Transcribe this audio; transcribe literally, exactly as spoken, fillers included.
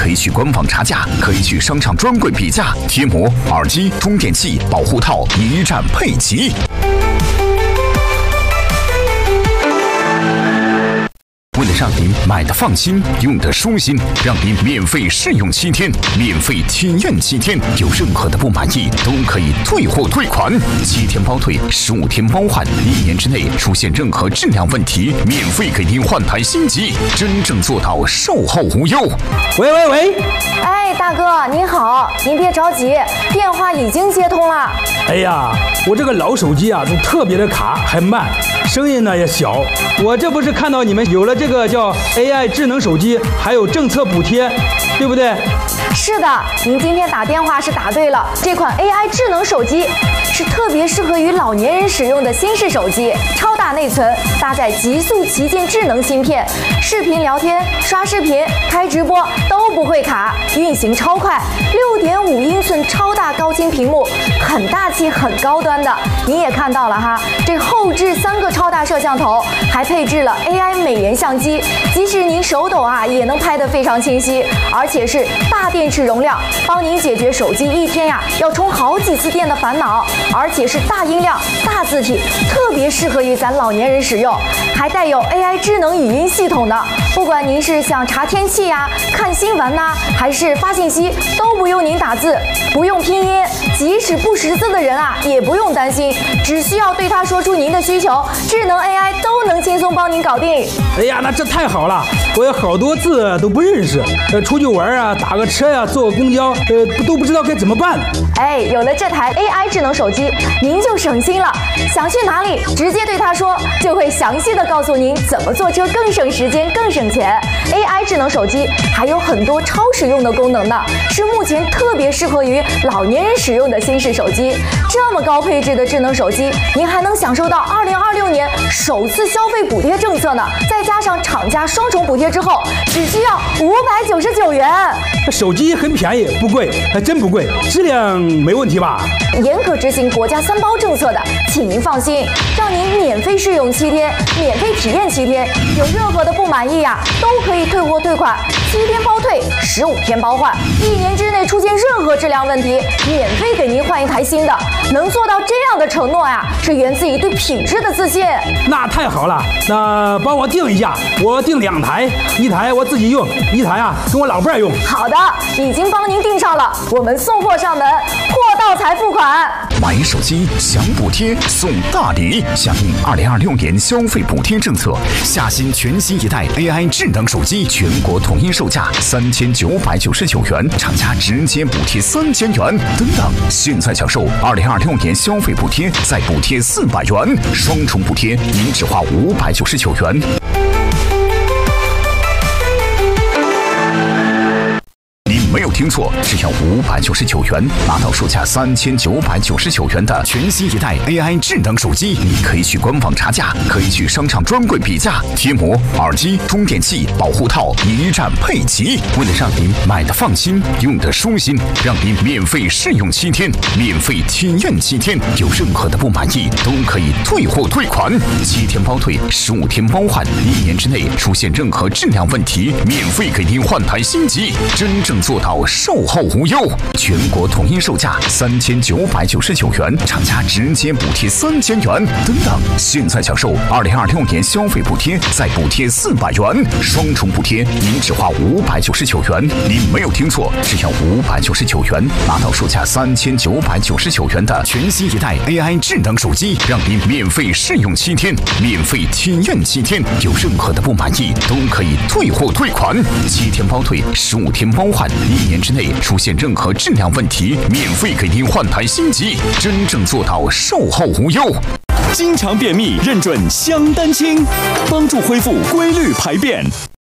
可以去官网查价，可以去商场专柜比价，贴膜、耳机、充电器、保护套一站配齐。为了让您买的放心，用的舒心，让您免费试用七天，免费体验七天，有任何的不满意都可以退货退款，七天包退，十五天包换，一年之内出现任何质量问题，免费给您换台新机，真正做到售后无忧。 喂喂喂， 哎，大哥您好，您别着急，电话已经接通了。 哎呀，我这个老手机啊，都特别的卡，还慢，声音呢也小。我这不是看到你们有了这个叫 A I 智能手机，还有政策补贴，对不对？ 是的，您今天打电话是打对了。这款 A I 智能手机是特别适合于老年人使用的新式手机，超大内存，搭载极速旗舰智能芯片，视频聊天、刷视频、开直播都不会卡，运行超快。六点五英寸超大高清屏幕，很大气、很高端的。您也看到了哈，这后置三个超大摄像头，还配置了 A I 美颜相机，即使您手抖啊，也能拍得非常清晰，而且是大电池容量，帮您解决手机一天呀要充好几次电的烦恼，而且是大音量、大字体，特别适合于咱老年人使用，还带有 A I 智能语音系统的。不管您是想查天气呀、看新闻呐、还是发信息，都不用您打字，不用拼音，即使不识字的人啊，也不用担心，只需要对它说出您的需求，智能 A I 都能轻松帮您搞定。 哎呀，那这太好了！我有好多字都不认识，呃，出去玩啊，打个车呀、啊，坐个公交，呃，都不知道该怎么办。 哎，有了这台 A I 智能手机，您就省心了。想去哪里，直接对它说，就会详细的告诉您怎么坐车更省时间、更省钱。A I 智能手机还有很多超实用的功能呢，是目前特别适合于老年人使用的新式手机。这么高配置的智能手机，您还能享受到二零二六年首次消费补贴政策呢，再加上厂家双重补贴之后，只需要五百九十九元。 手机很便宜，不贵，还真不贵，质量没问题吧？ 严格执行国家三包政策的，请您放心，让您免费试用七天，免费体验七天，有任何的不满意呀、啊，都可以退货退款，七天包退，十五天包换，一年之内出现任何质量问题，免费给您换一台新的。能做到这样的承诺呀、啊，是源自于对品质的自信。 那太好了，那帮我订一下，我订两台，一台我自己用，一台啊跟我老伴儿用。 好的，已经帮您订上了，我们送货上门，货到才付款。 买手机享补贴送大礼，响应二零二六年消费补贴政策，夏新全新一代 A I 智能手机全国统一售价三千九百九十九元，厂家直接补贴三千元。等等，现在享受二零二六年消费补贴，再补贴四百元，双重补贴，您只花五百九十九元。没有听错，只要五百九十九元，拿到售价三千九百九十九元的全新一代 A I 智能手机。你可以去官网查价，可以去商场专柜比价，贴膜、耳机、充电器、保护套一站配齐。为了让您买的放心，用的舒心，让您免费试用七天，免费体验七天，有任何的不满意都可以退货退款，七天包退，十五天包换，一年之内出现任何质量问题，免费给您换台新机，真正做到售后无忧，全国统一售价三千九百九十九元，厂家直接补贴三千元。等等，现在享受二零二六年消费补贴，再补贴四百元，双重补贴，您只花五百九十九元。您没有听错，只要五百九十九元，拿到售价三千九百九十九元的全新一代 A I 智能手机，让您免费试用七天，免费体验七天，有任何的不满意都可以退货退款，七天包退，十五天包换。一年之内出现任何质量问题，免费给您换台新机，真正做到售后无忧。 经常便秘，认准香丹清，帮助恢复规律排便。